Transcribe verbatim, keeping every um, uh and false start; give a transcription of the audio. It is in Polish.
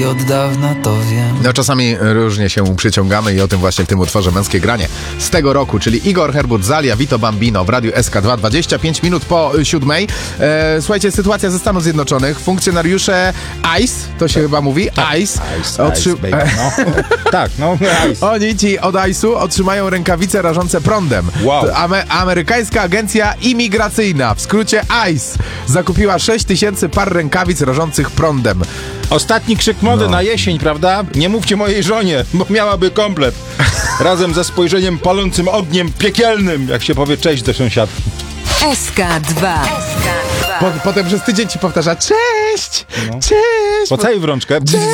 i od dawna to wiem. No czasami różnie się przyciągamy i o tym właśnie w tym utworze Męskie Granie z tego roku, czyli Igor Herbut, Zalia, Vito Bambino w Radiu S K dwa, dwadzieścia pięć minut po siódmej. E, słuchajcie, sytuacja ze Stanów Zjednoczonych. Funkcjonariusze ICE, to się chyba mówi, tak. ICE. Ice, Otrzy... ice, baby, no. Tak, no, ice. Oni ci od ICE-u otrzymają rękawice rażące prądem. Wow. Ame- amerykańska Agencja Imigracyjna, w skrócie ICE, zakupiła sześć tysięcy par rękawic rażących prądem. Ostatni krzyk mody No. na jesień, prawda? Nie mówcie mojej żonie, bo miałaby komplet. Razem ze spojrzeniem palącym ogniem piekielnym, jak się powie cześć do sąsiadki. S K dwa. Po, potem przez tydzień ci powtarza cześć, No. cześć. Pocałuj w rączkę.